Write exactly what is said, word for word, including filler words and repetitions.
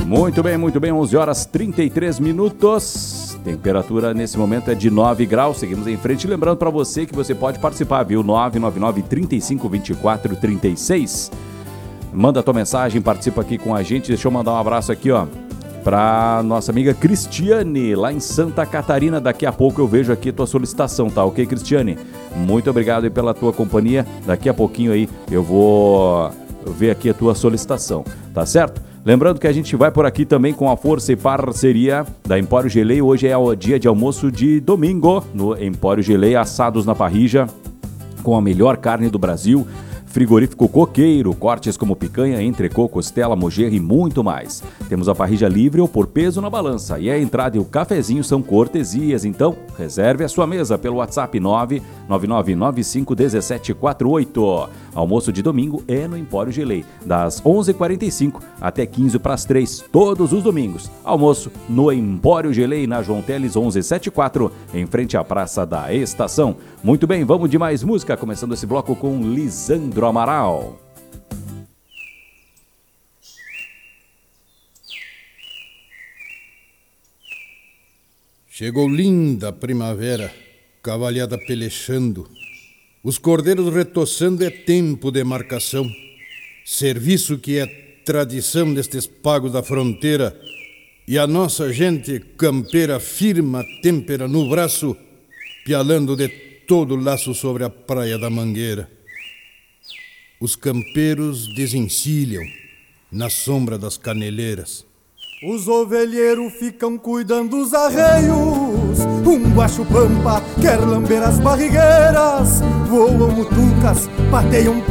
Muito bem, muito bem, onze horas e trinta e três minutos. Temperatura nesse momento é de nove graus. Seguimos em frente. Lembrando para você que você pode participar, viu? nove nove nove, trinta e cinco, vinte e quatro, trinta e seis. Manda a tua mensagem, participa aqui com a gente. Deixa eu mandar um abraço aqui, ó, para nossa amiga Cristiane, lá em Santa Catarina. Daqui a pouco eu vejo aqui a tua solicitação, tá ok, Cristiane? Muito obrigado aí pela tua companhia. Daqui a pouquinho aí eu vou ver aqui a tua solicitação, tá certo? Lembrando que a gente vai por aqui também com a força e parceria da Empório Gelei. Hoje é o dia de almoço de domingo no Empório Gelei, assados na parrilla com a melhor carne do Brasil. Frigorífico Coqueiro, cortes como picanha, entrecô, costela, mojerra e muito mais. Temos a parrilla livre ou por peso na balança. E a entrada e o cafezinho são cortesias. Então, reserve a sua mesa pelo WhatsApp nove nove nove nove cinco um sete quatro oito. Almoço de domingo é no Empório Gelei, das onze e quarenta e cinco até quinze para as três, todos os domingos. Almoço no Empório Gelei, na João Teles onze setenta e quatro, em frente à Praça da Estação. Muito bem, vamos de mais música, começando esse bloco com Lisandro Amaral. Chegou linda a primavera, cavalhada pelechando, os cordeiros retoçando, é tempo de marcação. Serviço que é tradição destes pagos da fronteira, e a nossa gente campeira firma têmpera no braço, pialando de todo laço sobre a praia da Mangueira. Os campeiros desencilham na sombra das caneleiras. Os ovelheiros ficam cuidando dos arreios. Um guacho pampa quer lamber as barrigueiras. Voam mutucas, pateiam